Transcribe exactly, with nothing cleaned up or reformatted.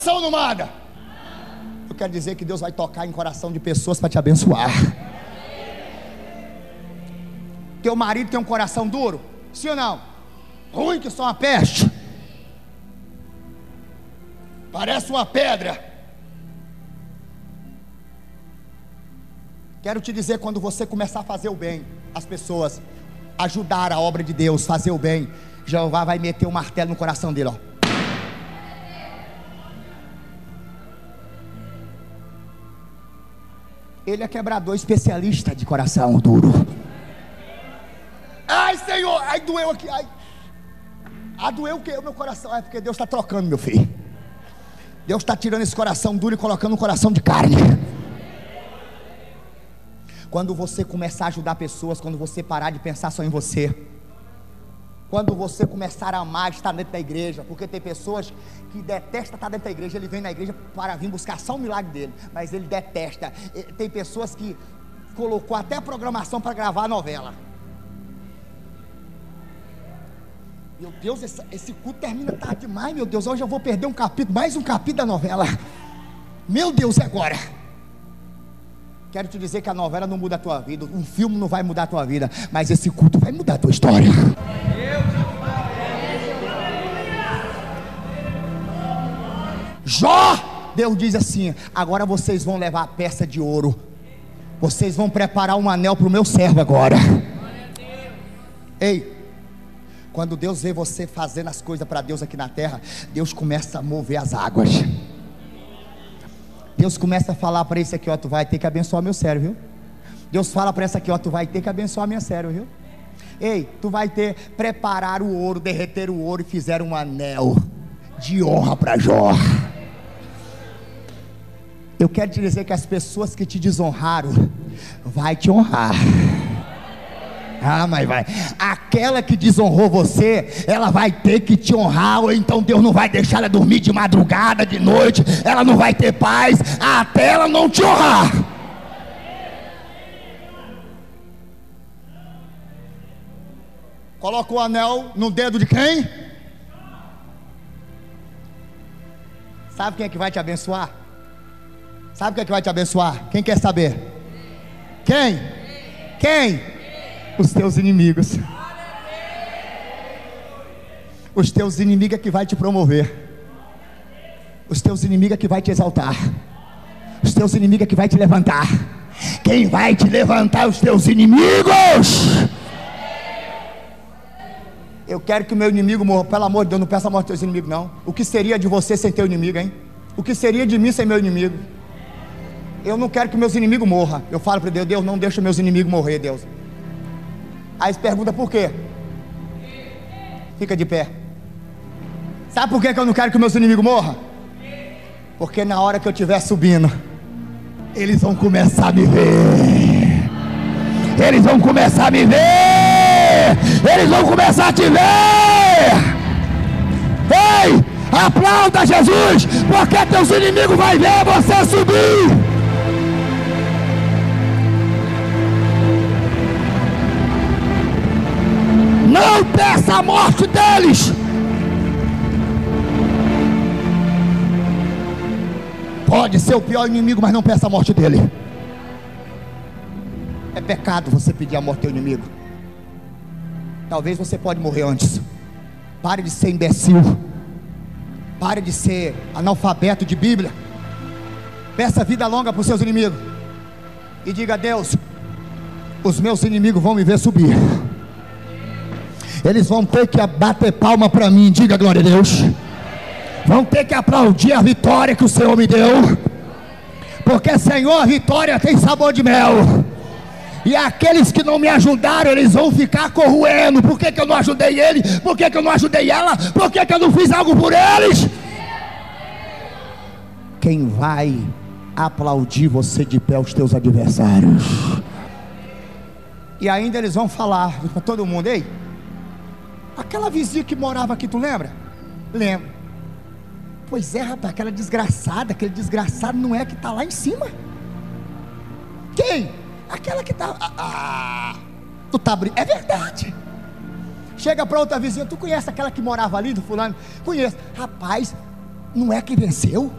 Não manda. Eu quero dizer que Deus vai tocar em coração de pessoas para te abençoar. Teu marido tem um coração duro? Sim ou não? Ruim que só uma peste. Parece uma pedra. Quero te dizer, quando você começar a fazer o bem, as pessoas, ajudar a obra de Deus, fazer o bem, Jeová vai meter um martelo no coração dele, ó. Ele é quebrador, especialista de coração duro. Ai, Senhor, ai, doeu aqui, ai. Ah, doeu o que? O meu coração. É porque Deus está trocando, meu filho. Deus está tirando esse coração duro e colocando um coração de carne. Quando você começar a ajudar pessoas, quando você parar de pensar só em você, quando você começar a amar estar dentro da igreja, porque tem pessoas que detestam estar dentro da igreja. Ele vem na igreja para vir buscar só um milagre dele, mas ele detesta. Tem pessoas que colocou até a programação para gravar a novela. Meu Deus, esse, esse culto termina tarde demais, meu Deus, hoje eu vou perder um capítulo, mais um capítulo da novela. Meu Deus, e agora? Quero te dizer que a novela não muda a tua vida, um filme não vai mudar a tua vida, mas esse culto vai mudar a tua história. Jó, Deus diz assim: agora vocês vão levar a peça de ouro, vocês vão preparar um anel para o meu servo agora. Ei, quando Deus vê você fazendo as coisas para Deus aqui na terra, Deus começa a mover as águas. Deus começa a falar para esse aqui, ó, tu vai ter que abençoar meu servo, viu? Deus fala para essa aqui, ó, tu vai ter que abençoar minha serva, viu? Ei, tu vai ter, preparar o ouro, derreter o ouro e fizeram um anel de honra para Jó. Eu quero te dizer que as pessoas que te desonraram vai te honrar. Ah, mas vai. Aquela que desonrou você, ela vai ter que te honrar, ou então Deus não vai deixar ela dormir de madrugada, de noite. Ela não vai ter paz até ela não te honrar. Coloca o anel no dedo de quem? Sabe quem é que vai te abençoar? Sabe quem é que vai te abençoar? Quem quer saber? Quem? Quem? Os teus inimigos. Os teus inimigos é que vai te promover. Os teus inimigos é que vai te exaltar. Os teus inimigos é que vai te levantar. Quem vai te levantar? Os teus inimigos. Eu quero que o meu inimigo morra. Pelo amor de Deus, não peça a morte dos teus inimigos, não. O que seria de você sem teu inimigo, hein? O que seria de mim sem meu inimigo? Eu não quero que meus inimigos morram. Eu falo para Deus: Deus, não deixa meus inimigos morrer, Deus. Aí você pergunta por quê? Fica de pé. Sabe por que eu não quero que meus inimigos morram? Porque na hora que eu estiver subindo, eles vão começar a me ver. Eles vão começar a me ver. Eles vão começar a te ver. Ei, aplauda Jesus, porque teus inimigos vão ver você subir. Não peça a morte deles. Pode ser o pior inimigo, mas não peça a morte dele. É pecado você pedir a morte do teu inimigo. Talvez você pode morrer antes. Pare de ser imbecil. Pare de ser analfabeto de Bíblia. Peça vida longa para os seus inimigos. E diga a Deus: os meus inimigos vão me ver subir. Eles vão ter que bater palma para mim. Diga glória a Deus. Vão ter que aplaudir a vitória que o Senhor me deu. Porque, Senhor, a vitória tem sabor de mel. E aqueles que não me ajudaram, eles vão ficar corroendo. Por que que eu não ajudei ele? Por que que eu não ajudei ela? Por que que eu não fiz algo por eles? Quem vai aplaudir você de pé? Os teus adversários. E ainda eles vão falar para todo mundo: ei, aquela vizinha que morava aqui, tu lembra? Lembro. Pois é, rapaz, aquela desgraçada, aquele desgraçado não é que está lá em cima? Quem? Aquela que está... Ah, ah, tu tá brincando? É verdade. Chega para outra vizinha: tu conhece aquela que morava ali do fulano? Conheço. Rapaz, não é que venceu?